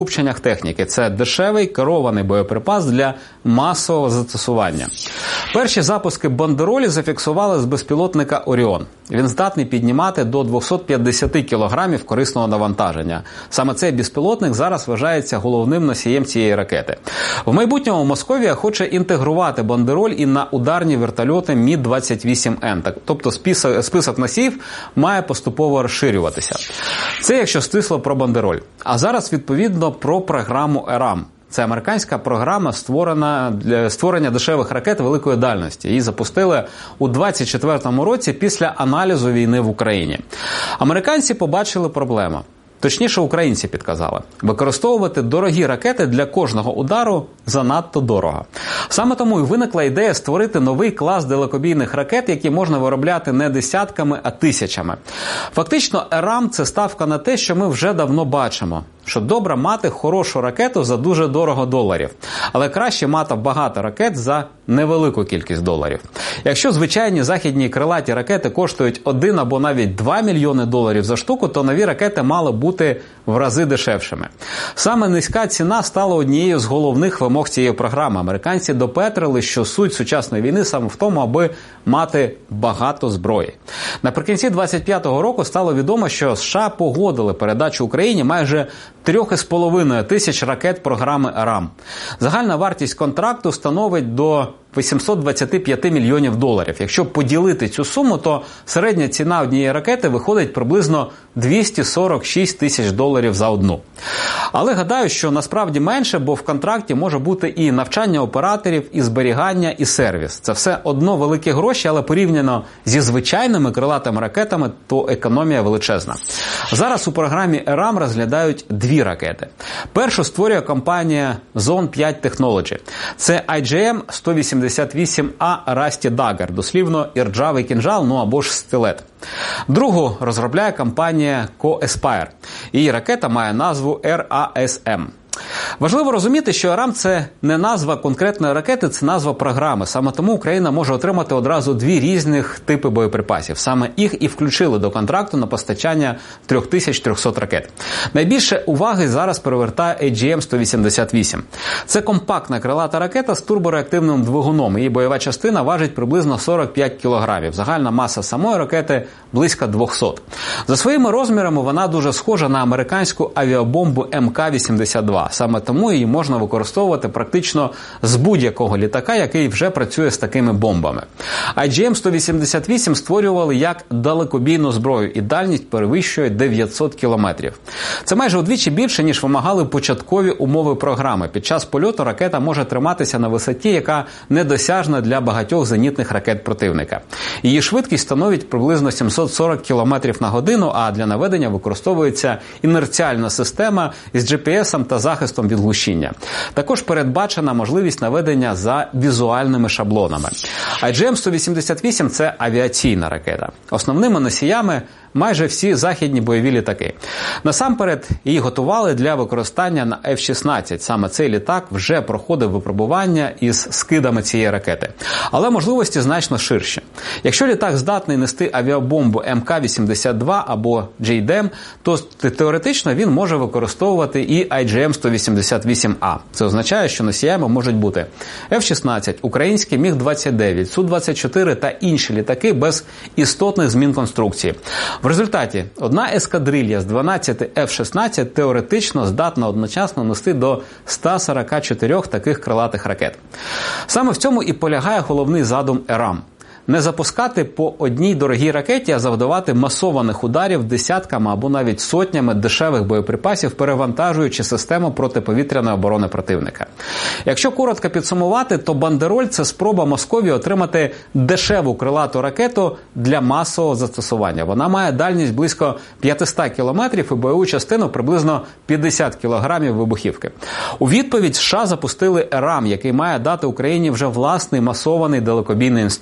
скупченнях техніки. Це дешевий керований боєприпас для масового застосування. Перші запуски бандеролі зафіксували з безпілотника «Оріон». Він здатний піднімати до 250 кілограмів корисного навантаження. Саме цей безпілотник зараз вважається головним носієм цієї ракети. В майбутньому Московія хоче інтегрувати бандероль і на ударні вертольоти Мі-28Н. Тобто список носіїв має поступово розширюватися. Це якщо стисло про бандероль. А зараз, відповідно, про програму «ЕРАМ». Це американська програма для створення дешевих ракет великої дальності. Її запустили у 2024 році після аналізу війни в Україні. Американці побачили проблему. Точніше, українці підказали. Використовувати дорогі ракети для кожного удару занадто дорого. Саме тому і виникла ідея створити новий клас далекобійних ракет, які можна виробляти не десятками, а тисячами. Фактично, ЕРАМ – це ставка на те, що ми вже давно бачимо. Що добре мати хорошу ракету за дуже дорого доларів. Але краще мати багато ракет за невелику кількість доларів. Якщо звичайні західні крилаті ракети коштують 1 або навіть 2 мільйони доларів за штуку, то нові ракети мали бути в рази дешевшими. Саме низька ціна стала однією з головних вимог цієї програми. Американці допетрили, що суть сучасної війни саме в тому, аби мати багато зброї. Наприкінці 25-го року стало відомо, що США погодили передачу Україні майже 3,5 тисяч ракет програми «ЕРАМ». Загальна вартість контракту становить до 825 мільйонів доларів. Якщо поділити цю суму, то середня ціна однієї ракети виходить приблизно 246 тисяч доларів за одну. Але гадаю, що насправді менше, бо в контракті може бути і навчання операторів, і зберігання, і сервіс. Це все одно великі гроші, але порівняно зі звичайними крилатими ракетами, то економія величезна. Зараз у програмі «ЕРАМ» розглядають 2 ракети. Першу створює компанія Zone 5 Technology. Це IGM-188A Rusty Dagger, дослівно іржавий кінжал, або ж стилет. Другу розробляє компанія Co-Aspire. Її ракета має назву RASM. Важливо розуміти, що ЕРАМ – це не назва конкретної ракети, це назва програми. Саме тому Україна може отримати одразу 2 різних типи боєприпасів. Саме їх і включили до контракту на постачання 3300 ракет. Найбільше уваги зараз привертає AGM-188. Це компактна крилата ракета з турбореактивним двигуном. Її бойова частина важить приблизно 45 кілограмів. Загальна маса самої ракети – близько 200. За своїми розмірами вона дуже схожа на американську авіабомбу МК-82. Саме тому її можна використовувати практично з будь-якого літака, який вже працює з такими бомбами. IGM-188 створювали як далекобійну зброю, і дальність перевищує 900 кілометрів. Це майже удвічі більше, ніж вимагали початкові умови програми. Під час польоту ракета може триматися на висоті, яка недосяжна для багатьох зенітних ракет противника. Її швидкість становить приблизно 740 км на годину, а для наведення використовується інерціальна система із GPS та захистом від глушіння. Також передбачена можливість наведення за візуальними шаблонами. IGM-188 – це авіаційна ракета. Основними носіями майже всі західні бойові літаки. Насамперед, її готували для використання на F-16. Саме цей літак вже проходив випробування із скидами цієї ракети. Але можливості значно ширші. Якщо літак здатний нести авіабомбу МК-82 або JDAM, то теоретично він може використовувати і IGM-188А. Це означає, що носіями можуть бути F-16, український Міг-29, Су-24 та інші літаки без істотних змін конструкції. В результаті одна ескадрилья з 12 F-16 теоретично здатна одночасно нести до 144 таких крилатих ракет. Саме в цьому і полягає головний задум ЕРАМ. Не запускати по одній дорогій ракеті, а завдавати масованих ударів десятками або навіть сотнями дешевих боєприпасів, перевантажуючи систему протиповітряної оборони противника. Якщо коротко підсумувати, то бандероль – це спроба Московії отримати дешеву крилату ракету для масового застосування. Вона має дальність близько 500 кілометрів і бойову частину приблизно 50 кілограмів вибухівки. У відповідь США запустили ЕРАМ, який має дати Україні вже власний масований далекобійний інструмент.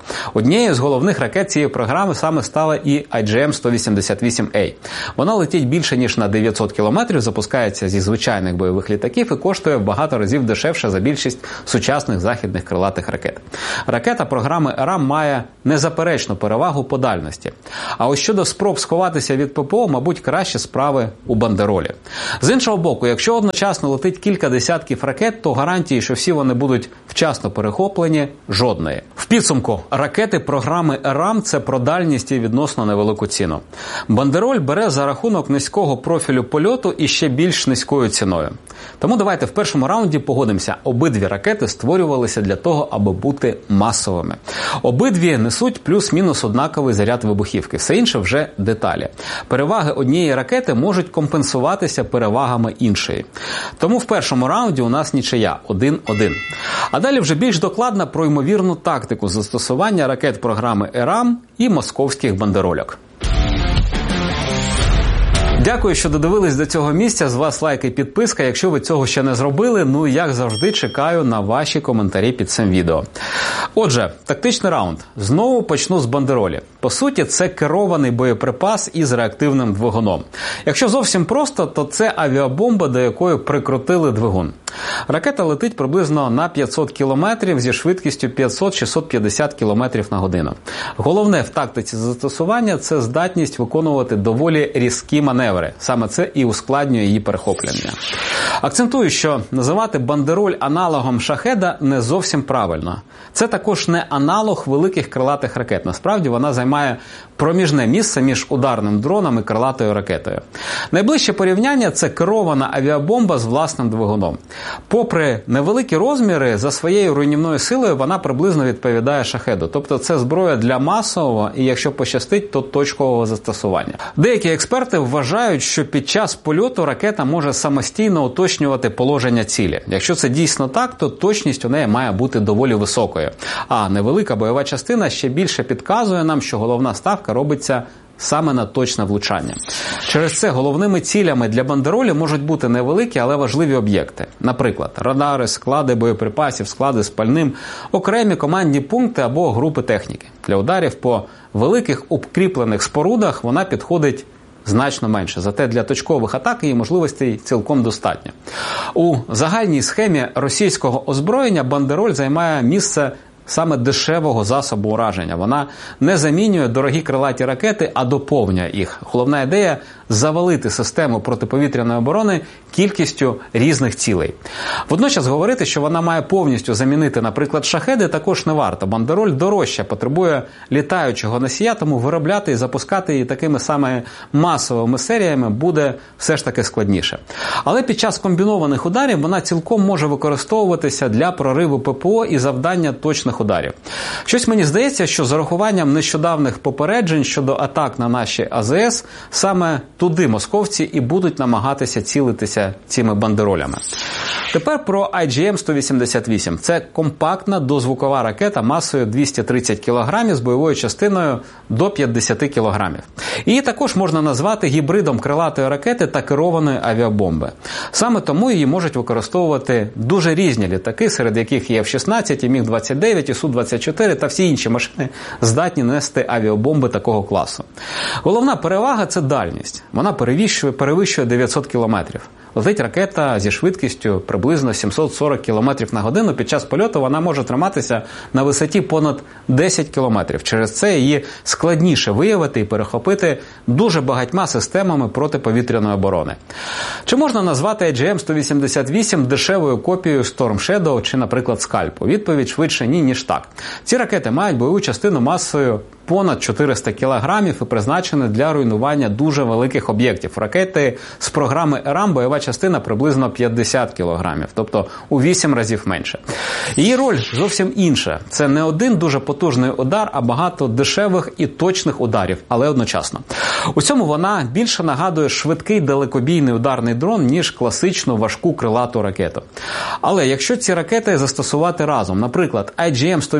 Однією з головних ракет цієї програми саме стала і IGM-188A. Вона летить більше, ніж на 900 кілометрів, запускається зі звичайних бойових літаків і коштує в багато разів дешевше за більшість сучасних західних крилатих ракет. Ракета програми РАМ має незаперечну перевагу по дальності. А ось щодо спроб сховатися від ППО, мабуть, краще справи у бандеролі. З іншого боку, якщо одночасно летить кілька десятків ракет, то гарантії, що всі вони будуть вчасно перехоплені, жодної. В підсумку, ракети програми РАМ – це про дальність і відносно невелику ціну. Бандероль бере за рахунок низького профілю польоту і ще більш низькою ціною. Тому давайте в першому раунді погодимося, обидві ракети створювалися для того, аби бути масовими. Обидві несуть плюс-мінус однаковий заряд вибухівки, все інше вже деталі. Переваги однієї ракети можуть компенсуватися перевагами іншої. Тому в першому раунді у нас нічия 1-1. А далі вже більш докладно про ймовірну тактику застосування ракет програми РАМ і московських бандерольок. Дякую, що додивились до цього місця. З вас лайк і підписка, якщо ви цього ще не зробили. Ну, як завжди, чекаю на ваші коментарі під цим відео. Отже, тактичний раунд. Знову почну з бандеролі. По суті, це керований боєприпас із реактивним двигуном. Якщо зовсім просто, то це авіабомба, до якої прикрутили двигун. Ракета летить приблизно на 500 км зі швидкістю 500-650 км на годину. Головне в тактиці застосування – це здатність виконувати доволі різкі маневри. Саме це і ускладнює її перехоплення. Акцентую, що називати бандероль аналогом шахеда не зовсім правильно. Це також не аналог великих крилатих ракет. Насправді вона займає проміжне місце між ударним дроном і крилатою ракетою. Найближче порівняння – це керована авіабомба з власним двигуном. Попри невеликі розміри, за своєю руйнівною силою вона приблизно відповідає шахеду. Тобто це зброя для масового і, якщо пощастить, то точкового застосування. Деякі експерти вважають, що під час польоту ракета може самостійно уточнювати положення цілі. Якщо це дійсно так, то точність у неї має бути доволі високою. А невелика бойова частина ще більше підказує нам, що головна ставка робиться саме на точне влучання. Через це головними цілями для бандеролі можуть бути невеликі, але важливі об'єкти. Наприклад, радари, склади боєприпасів, склади з пальним, окремі командні пункти або групи техніки. Для ударів по великих укріплених спорудах вона підходить значно менше. Зате для точкових атак її можливостей цілком достатньо. У загальній схемі російського озброєння бандероль займає місце саме дешевого засобу ураження. Вона не замінює дорогі крилаті ракети, а доповнює їх. Головна ідея – завалити систему протиповітряної оборони кількістю різних цілей. Водночас говорити, що вона має повністю замінити, наприклад, шахеди, також не варто. Бандероль дорожча, потребує літаючого носія, тому виробляти і запускати її такими саме масовими серіями буде все ж таки складніше. Але під час комбінованих ударів вона цілком може використовуватися для прориву ППО і завдання точних ударів. Щось мені здається, що з урахуванням нещодавних попереджень щодо атак на наші АЗС, саме туди московці і будуть намагатися цілитися цими бандеролями. Тепер про IGM-188. Це компактна дозвукова ракета масою 230 кг з бойовою частиною до 50 кг. Її також можна назвати гібридом крилатої ракети та керованої авіабомби. Саме тому її можуть використовувати дуже різні літаки, серед яких є F-16, МіГ-29, і Су-24 та всі інші машини здатні нести авіабомби такого класу. Головна перевага – це дальність. Вона перевищує 900 км. Летить ракета зі швидкістю приблизно 740 км на годину. Під час польоту вона може триматися на висоті понад 10 км. Через це її складніше виявити і перехопити дуже багатьма системами протиповітряної оборони. Чи можна назвати IGM-188 дешевою копією Storm Shadow чи, наприклад, Скальпу? Відповідь швидше ні, ніж так. Ці ракети мають бойову частину масою понад 400 кг і призначені для руйнування дуже великих об'єктів. Ракети з програми РАМ бойова частина приблизно 50 кг, тобто у 8 разів менше. Її роль зовсім інша. Це не один дуже потужний удар, а багато дешевих і точних ударів, але одночасно. У цьому вона більше нагадує швидкий далекобійний ударний дрон, ніж класичну важку крилату ракету. Але якщо ці ракети застосувати разом, наприклад,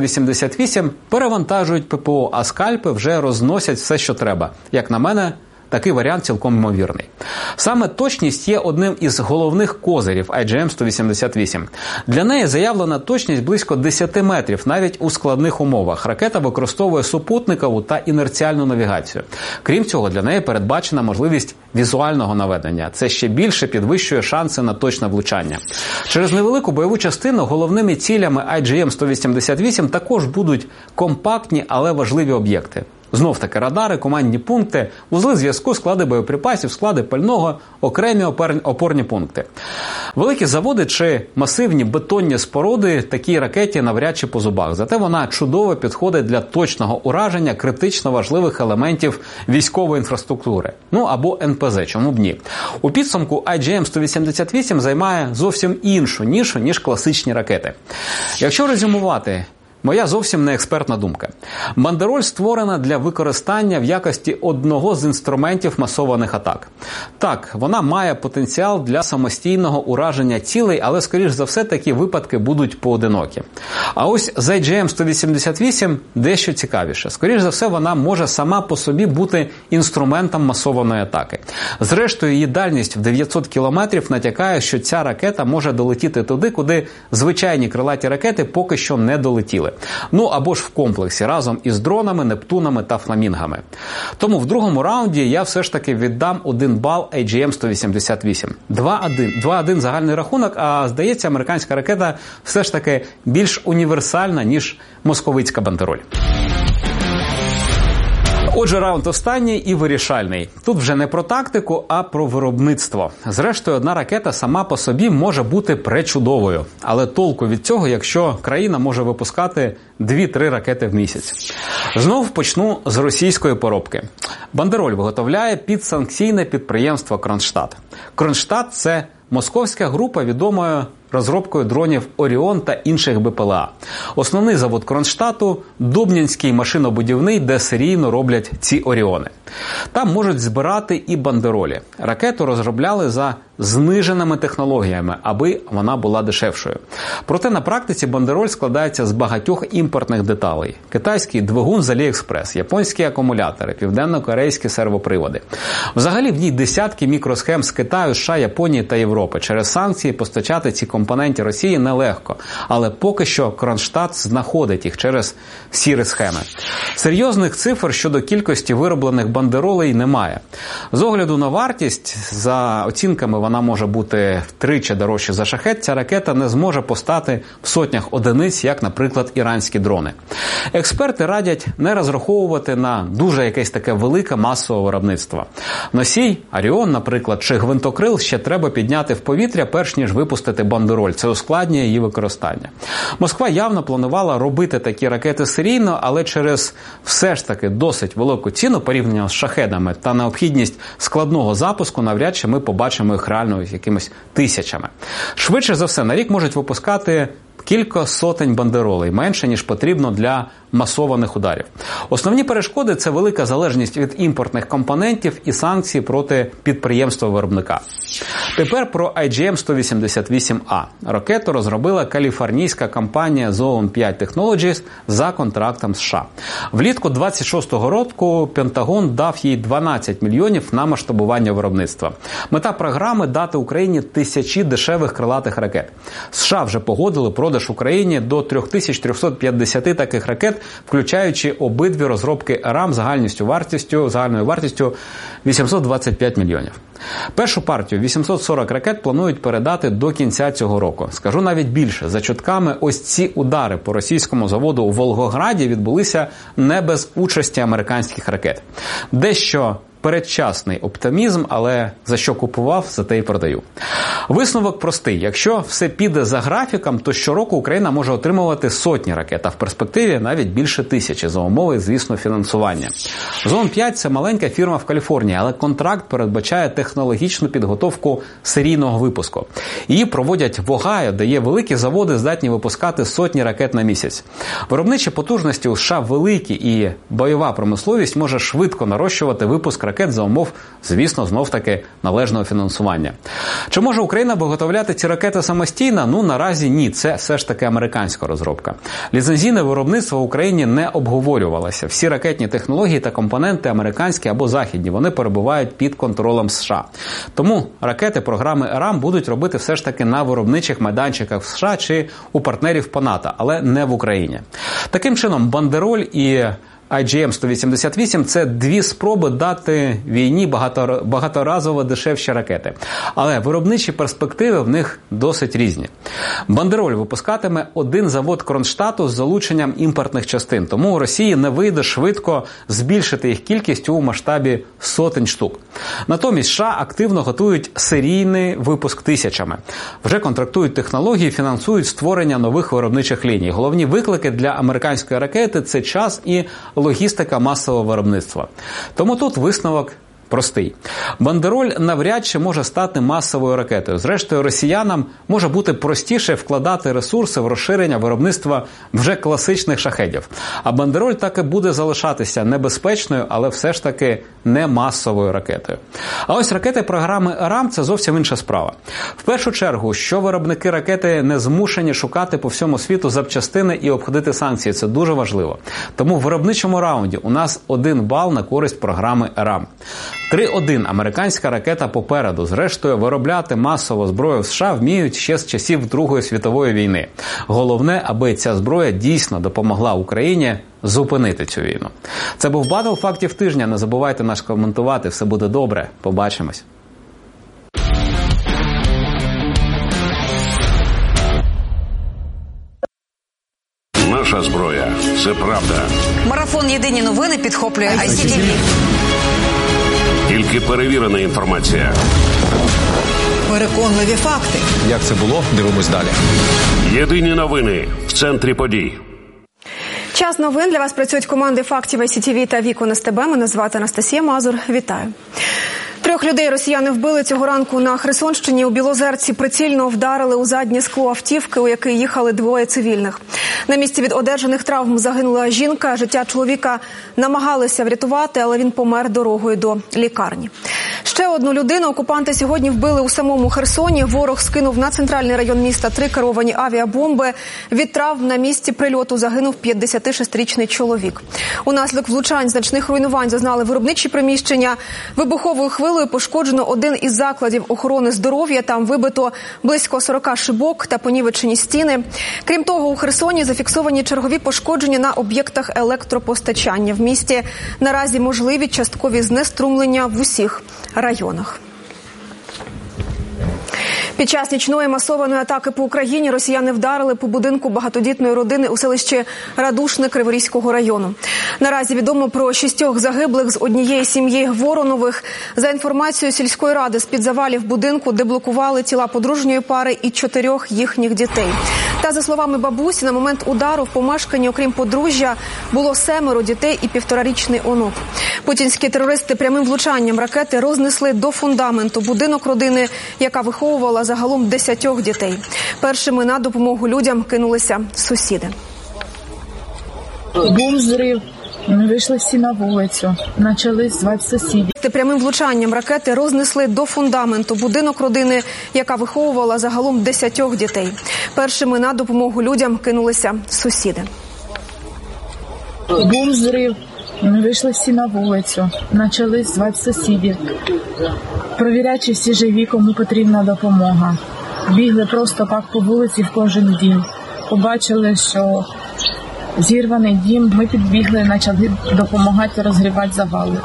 IGM-188 перевантажують ППО, а скальпи вже розносять все, що треба. Як на мене, такий варіант цілком ймовірний. Саме точність є одним із головних козирів IGM-188. Для неї заявлена точність близько 10 метрів, навіть у складних умовах. Ракета використовує супутникову та інерціальну навігацію. Крім цього, для неї передбачена можливість візуального наведення. Це ще більше підвищує шанси на точне влучання. Через невелику бойову частину головними цілями IGM-188 також будуть компактні, але важливі об'єкти. Знов-таки радари, командні пункти, вузли зв'язку, склади боєприпасів, склади пального, окремі опорні пункти. Великі заводи чи масивні бетонні споруди такій ракеті навряд чи по зубах. Зате вона чудово підходить для точного ураження критично важливих елементів військової інфраструктури. Ну або НПЗ, чому б ні. У підсумку IGM-188 займає зовсім іншу нішу, ніж класичні ракети. Якщо резюмувати, моя зовсім не експертна думка. Бандероль створена для використання в якості одного з інструментів масованих атак. Так, вона має потенціал для самостійного ураження цілей, але, скоріш за все, такі випадки будуть поодинокі. А ось з IGM-188 дещо цікавіше. Скоріш за все, вона може сама по собі бути інструментом масованої атаки. Зрештою, її дальність в 900 кілометрів натякає, що ця ракета може долетіти туди, куди звичайні крилаті ракети поки що не долетіли. Ну або ж в комплексі, разом із дронами, Нептунами та Фламінгами. Тому в другому раунді я все ж таки віддам 1 бал IGM-188. 2-1 загальний рахунок, а здається, американська ракета все ж таки більш універсальна, ніж московицька бандероль. Отже, раунд останній і вирішальний. Тут вже не про тактику, а про виробництво. Зрештою, одна ракета сама по собі може бути пречудовою. Але толку від цього, якщо країна може випускати 2-3 ракети в місяць. Знов почну з російської поробки. Бандероль виготовляє підсанкційне підприємство «Кронштадт». «Кронштадт» – це московська група, відомою розробкою дронів «Оріон» та інших БПЛА. Основний завод Кронштадту – Дубнянський машинобудівний, де серійно роблять ці «Оріони». Там можуть збирати і бандеролі. Ракету розробляли за зниженими технологіями, аби вона була дешевшою. Проте на практиці бандероль складається з багатьох імпортних деталей. Китайський двигун з Аліекспрес, японські акумулятори, південно-корейські сервоприводи. Взагалі в ній десятки мікросхем з Китаю, США, Японії та Європи. Через санкції постачати ці компоненти Росії нелегко, але поки що Кронштадт знаходить їх через сірі схеми. Серйозних цифр щодо кількості вироблених бандеролей немає. З огляду на вартість, за оцінками вона може бути втричі дорожче за шахет, ця ракета не зможе постати в сотнях одиниць, як, наприклад, іранські дрони. Експерти радять не розраховувати на дуже якесь таке велике масове виробництво. Носій, Оріон, наприклад, чи гвинтокрил ще треба підняти в повітря, перш ніж випустити бандероль. Це ускладнює її використання. Москва явно планувала робити такі ракети серійно, але через все ж таки досить велику ціну порівняно з шахедами та необхідність складного запуску навряд чи ми побачимо їх реально якимись тисячами. Швидше за все, на рік можуть випускати кілька сотень бандеролей, менше, ніж потрібно для масованих ударів. Основні перешкоди – це велика залежність від імпортних компонентів і санкції проти підприємства-виробника. Тепер про IGM-188А. Ракету розробила каліфорнійська компанія Zone 5 Technologies за контрактом США. Влітку 26-го року Пентагон дав їй 12 мільйонів на масштабування виробництва. Мета програми – дати Україні тисячі дешевих крилатих ракет. США вже погодили продаж Україні до 3350 таких ракет, включаючи обидві розробки РАМ загальною вартістю 825 мільйонів. Першу партію 840 ракет планують передати до кінця цього року. Скажу навіть більше, за чутками, ось ці удари по російському заводу у Волгограді відбулися не без участі американських ракет. Дещо передчасний оптимізм, але за що купував, за те й продаю. Висновок простий. Якщо все піде за графіком, то щороку Україна може отримувати сотні ракет, а в перспективі навіть більше 1000 за умови, звісно, фінансування. Zone 5 – це маленька фірма в Каліфорнії, але контракт передбачає технологічну підготовку серійного випуску. Її проводять в Огайо, де є великі заводи, здатні випускати сотні ракет на місяць. Виробничі потужності у США великі, і бойова промисловість може швидко нарощувати випуск ракет ракет за умов, звісно, знов-таки належного фінансування. Чи може Україна виготовляти ці ракети самостійно? Наразі ні. Це все ж таки американська розробка. Ліцензійне виробництво в Україні не обговорювалося. Всі ракетні технології та компоненти американські або західні, вони перебувають під контролем США. Тому ракети програми РАМ будуть робити все ж таки на виробничих майданчиках в США чи у партнерів по НАТО, але не в Україні. Таким чином, бандероль і IGM-188 – це дві спроби дати війні багаторазово дешевші ракети. Але виробничі перспективи в них досить різні. Бандероль випускатиме один завод Кронштадту з залученням імпортних частин. Тому у Росії не вийде швидко збільшити їх кількість у масштабі сотень штук. Натомість США активно готують серійний випуск тисячами. Вже контрактують технології, фінансують створення нових виробничих ліній. Головні виклики для американської ракети – це час і логістика масового виробництва. Тому тут висновок простий. Бандероль навряд чи може стати масовою ракетою. Зрештою, росіянам може бути простіше вкладати ресурси в розширення виробництва вже класичних шахедів. А бандероль так і буде залишатися небезпечною, але все ж таки не масовою ракетою. А ось ракети програми РАМ – це зовсім інша справа. В першу чергу, що виробники ракети не змушені шукати по всьому світу запчастини і обходити санкції. Це дуже важливо. Тому в виробничому раунді у нас 1 бал на користь програми РАМ. 3-1 американська ракета попереду. Зрештою, виробляти масово зброю в США вміють ще з часів Другої світової війни. Головне, аби ця зброя дійсно допомогла Україні зупинити цю війну. Це був Батл фактів тижня. Не забувайте нас коментувати. Все буде добре. Побачимось. Наша зброя – це правда. Марафон «Єдині новини» підхоплює ICTV. Тільки перевірена інформація. Переконливі факти. Як це було? Дивимось далі. Єдині новини в центрі подій. Час новин. Для вас працюють команди фактів ICTV та Вікон СТБ. Мене звати Анастасія Мазур. Вітаю. 3 людей росіяни вбили цього ранку на Херсонщині. У Білозерці прицільно вдарили у заднє скло автівки, у якій їхали 2 цивільних. На місці від одержаних травм загинула жінка. Життя чоловіка намагалися врятувати, але він помер дорогою до лікарні. Ще одну людину окупанти сьогодні вбили у самому Херсоні. Ворог скинув на центральний район міста 3 керовані авіабомби. Від травм на місці прильоту загинув 56-річний чоловік. Унаслідок влучань значних руйнувань зазнали виробничі приміщення. Вибуховою хвилею пошкоджено один із закладів охорони здоров'я. Там вибито близько 40 шибок та понівечені стіни. Крім того, у Херсоні зафіксовані чергові пошкодження на об'єктах електропостачання. В місті наразі можливі часткові знеструмлення в усіх районах. Під час нічної масованої атаки по Україні росіяни вдарили по будинку багатодітної родини у селищі Радушне Криворізького району. Наразі відомо про 6 загиблих з однієї сім'ї Воронових. За інформацією сільської ради, з-під завалів будинку деблокували тіла подружньої пари і 4 їхніх дітей. Та, за словами бабусі, на момент удару в помешканні, окрім подружжя, було 7 дітей і 1,5-річний онук. Путінські терористи прямим влучанням ракети рознесли до фундаменту будинок родини, яка виховувала загалом 10 дітей. Першими на допомогу людям кинулися сусіди. Був зрив. Ми вийшли всі на вулицю. Почали звати сусідів. Прямим влучанням ракети рознесли до фундаменту будинок родини, яка виховувала загалом 10 дітей. Першими на допомогу людям кинулися сусіди. Був зрив. Ми вийшли всі на вулицю. Почали звати сусідів. Провіряючи, всі живі, кому потрібна допомога. Бігли просто так по вулиці в кожен дім. Побачили, що зірваний дім. Ми підбігли, почали допомагати розгрібати завали.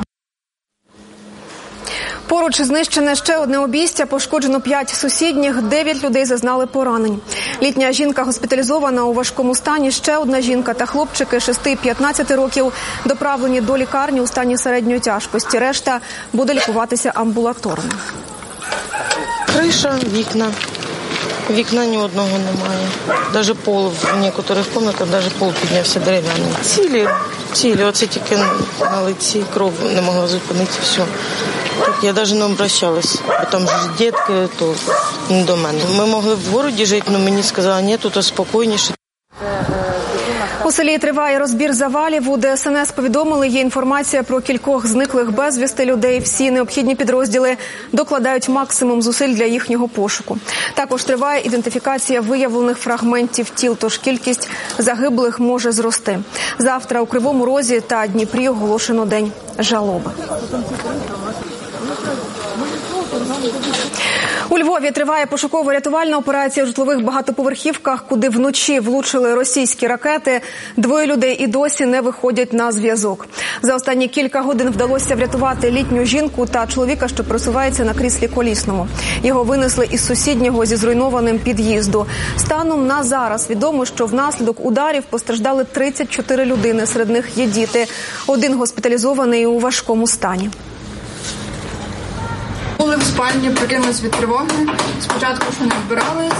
Поруч знищене ще одне обійстя, пошкоджено 5 сусідніх, 9 людей зазнали поранень. Літня жінка госпіталізована у важкому стані, ще одна жінка та хлопчики 6 і 15 років доправлені до лікарні у стані середньої тяжкості. Решта буде лікуватися амбулаторно. Криша, вікна. Вікна ні одного немає. Навіть пол в деяких кімнатах, навіть пол піднявся дерев'яний. Цілі. Оце тільки на лиці кров не могла зупинити, все. Так я навіть не обращалась, бо там ж дітки, то не до мене. Ми могли в місті жити, але мені сказали, ні, тут спокійніше. У селі триває розбір завалів. У ДСНС повідомили, є інформація про кількох зниклих безвісти людей. Всі необхідні підрозділи докладають максимум зусиль для їхнього пошуку. Також триває ідентифікація виявлених фрагментів тіл, тож кількість загиблих може зрости. Завтра у Кривому Розі та Дніпрі оголошено день жалоби. У Львові триває пошуково-рятувальна операція у житлових багатоповерхівках, куди вночі влучили російські ракети. 2 людей і досі не виходять на зв'язок. За останні кілька годин вдалося врятувати літню жінку та чоловіка, що пересувається на кріслі колісному. Його винесли із сусіднього зі зруйнованим під'їзду. Станом на зараз відомо, що внаслідок ударів постраждали 34 людини, серед них є діти. 1 госпіталізований у важкому стані. Були в спальні, прокинулись від тривоги. Спочатку що не вбирали,